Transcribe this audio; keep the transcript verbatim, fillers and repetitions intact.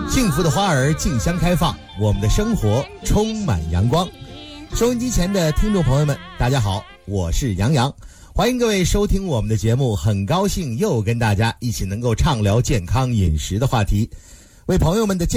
幸福的花儿竞相开放，我们的生活充满阳光。收音机前的听众朋友们，大家好，我是杨洋，欢迎各位收听我们的节目，很高兴又跟大家一起能够畅聊健康饮食的话题，为朋友们的健